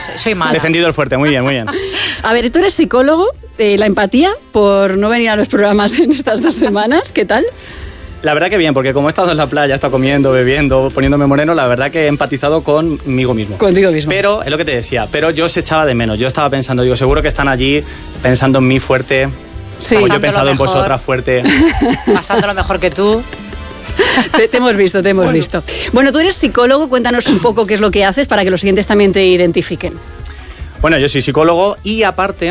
soy mala. Defendido el fuerte, muy bien, muy bien. A ver, tú eres psicólogo, la empatía por no venir a los programas en estas 2 semanas, ¿qué tal? La verdad que bien, porque como he estado en la playa, he estado comiendo, bebiendo, poniéndome moreno, la verdad que he empatizado conmigo mismo. Contigo mismo. Pero, es lo que te decía, pero yo se echaba de menos. Yo estaba pensando, digo, seguro que están allí pensando en mí fuerte, Sí. como yo he pensado en vosotras fuerte. Pasándolo mejor que tú. Te hemos visto, te hemos visto. Bueno, tú eres psicólogo, cuéntanos un poco qué es lo que haces para que los siguientes también te identifiquen. Bueno, yo soy psicólogo y aparte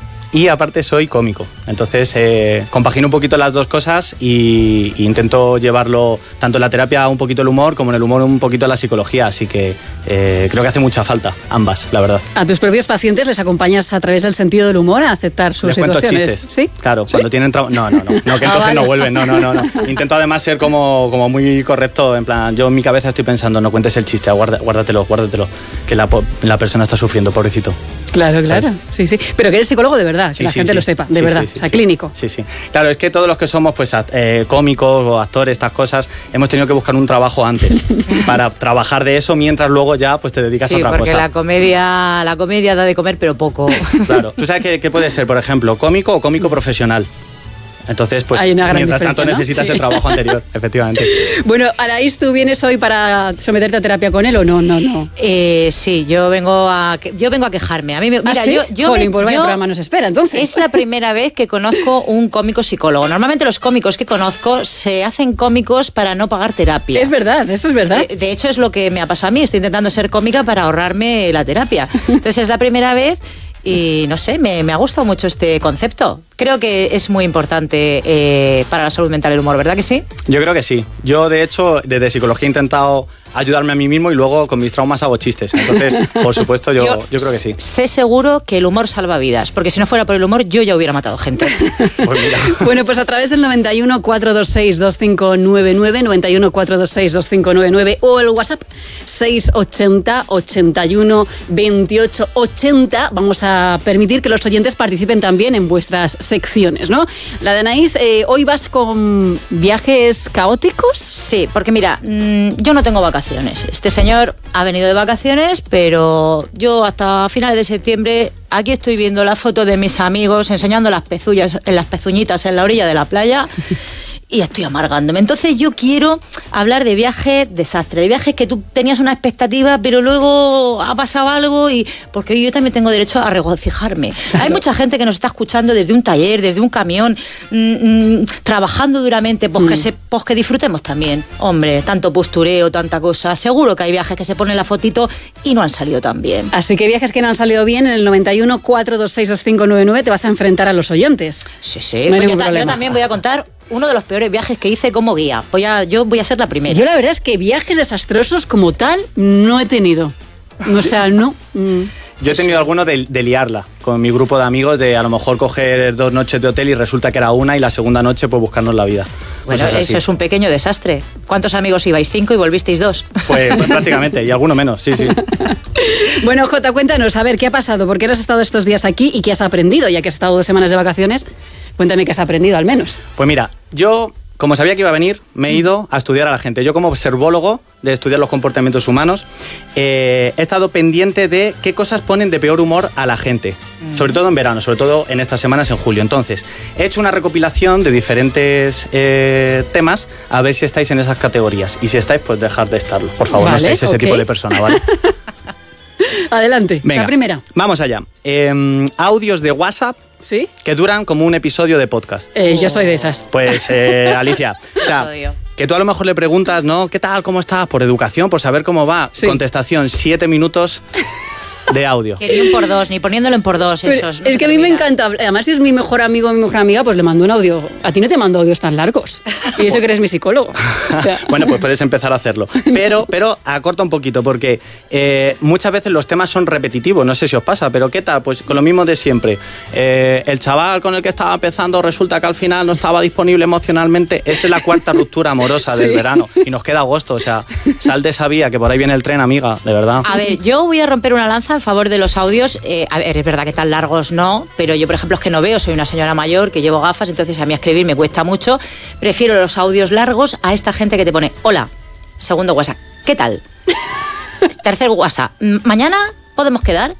soy cómico. Entonces compagino un poquito las dos cosas y intento llevarlo tanto en la terapia un poquito el humor como en el humor un poquito la psicología. Así que creo que hace mucha falta ambas, la verdad. ¿A tus propios pacientes les acompañas a través del sentido del humor a aceptar sus situaciones? Les cuento chistes. ¿Sí? Claro, ¿Sí? cuando tienen trauma. No, que entonces vale. no vuelven. No. Intento además ser como muy correcto. En plan, yo en mi cabeza estoy pensando, no cuentes el chiste, guárdatelo. Que la persona está sufriendo, pobrecito. Claro. Sí. Pero que eres psicólogo de verdad, que la gente lo sepa, de verdad, clínico. Sí. Claro, es que todos los que somos pues cómicos o actores, estas cosas, hemos tenido que buscar un trabajo antes para trabajar de eso mientras luego ya pues te dedicas a otra cosa. Sí, porque la comedia da de comer, pero poco. Claro, tú sabes qué puede ser, por ejemplo, cómico o cómico profesional. Entonces, pues mientras tanto necesitas el trabajo anterior, efectivamente. Bueno, Anaís, ¿tú vienes hoy para someterte a terapia con él o no? Sí, yo vengo a quejarme. A mí mira, ¿sí? Jolín, pues vaya yo programa nos espera, entonces. Es la primera vez que conozco un cómico psicólogo. Normalmente los cómicos que conozco se hacen cómicos para no pagar terapia. Es verdad, eso es verdad. De hecho, es lo que me ha pasado a mí. Estoy intentando ser cómica para ahorrarme la terapia. Entonces, es la primera vez. Y no sé, me ha gustado mucho este concepto. Creo que es muy importante para la salud mental el humor, ¿verdad que sí? Yo creo que sí. Yo, de hecho, desde psicología he intentado ayudarme a mí mismo y luego con mis traumas hago chistes. Entonces, por supuesto, yo creo que sí. Sé seguro que el humor salva vidas, porque si no fuera por el humor, yo ya hubiera matado gente. Pues mira. Bueno, pues a través del 91 426 2599, 91 426 2599 o el WhatsApp 680 81 28 80, vamos a permitir que los oyentes participen también en vuestras secciones, ¿no? La de Anaís, ¿hoy vas con viajes caóticos? Sí, porque mira, yo no tengo vacaciones. Este señor ha venido de vacaciones, pero yo hasta finales de septiembre aquí estoy viendo la foto de mis amigos enseñando las pezuñitas en la orilla de la playa y estoy amargándome. Entonces yo quiero hablar de viajes desastre, de viajes que tú tenías una expectativa, pero luego ha pasado algo y porque yo también tengo derecho a regocijarme. Hay mucha gente que nos está escuchando desde un taller, desde un camión, trabajando duramente, pues que disfrutemos también. Hombre, tanto postureo, tanta cosa. Seguro que hay viajes que se ponen la fotito y no han salido tan bien. Así que viajes que no han salido bien, en el 91 426 2599 te vas a enfrentar a los oyentes. Sí. No hay Pues ningún problema. yo también voy a contar uno de los peores viajes que hice como guía. Yo voy a ser la primera. Yo la verdad es que viajes desastrosos como tal no he tenido. O sea, no. Yo he tenido alguno de liarla con mi grupo de amigos, de a lo mejor coger 2 noches de hotel y resulta que era una y la segunda noche pues buscarnos la vida. Bueno, eso es un pequeño desastre. ¿Cuántos amigos ibais? 5 y volvisteis 2. Pues prácticamente, y alguno menos, sí. Bueno, Jota, cuéntanos, a ver, ¿qué ha pasado? ¿Por qué no has estado estos días aquí y qué has aprendido? Ya que has estado 2 semanas de vacaciones, cuéntame qué has aprendido al menos. Pues mira, yo, como sabía que iba a venir, me he ido a estudiar a la gente. Yo como observólogo de estudiar los comportamientos humanos, he estado pendiente de qué cosas ponen de peor humor a la gente. Sobre todo en verano, sobre todo en estas semanas en julio. Entonces, he hecho una recopilación de diferentes temas a ver si estáis en esas categorías. Y si estáis, pues dejad de estarlo. Por favor, vale, no seáis ese tipo de persona, ¿vale? Adelante, venga, la primera. Vamos allá. Audios de WhatsApp. ¿Sí? Que duran como un episodio de podcast. Yo soy de esas. Pues, Alicia, o sea, que tú a lo mejor le preguntas, ¿no? ¿Qué tal? ¿Cómo estás? Por educación, por saber cómo va. Sí. Contestación, 7 minutos de audio. Que ni un por dos, ni poniéndolo en por dos. Esos, es que a mí me encanta. Además, si es mi mejor amigo o mi mejor amiga, pues le mando un audio. A ti no te mando audios tan largos. Y eso que eres mi psicólogo. O sea. Bueno, pues puedes empezar a hacerlo. Pero acorta un poquito, porque muchas veces los temas son repetitivos. No sé si os pasa, pero ¿qué tal? Pues con lo mismo de siempre. El chaval con el que estaba empezando resulta que al final no estaba disponible emocionalmente. Esta es la 4ª ruptura amorosa del verano. Y nos queda agosto. O sea, sal de esa vía, que por ahí viene el tren, amiga, de verdad. A ver, yo voy a romper una lanza en favor de los audios. A ver, es verdad que tan largos no, pero yo, por ejemplo, es que no veo, soy una señora mayor que llevo gafas, entonces a mí escribir me cuesta mucho. Prefiero los audios largos a esta gente que te pone, hola, segundo WhatsApp, ¿qué tal? Tercer WhatsApp, mañana podemos quedar.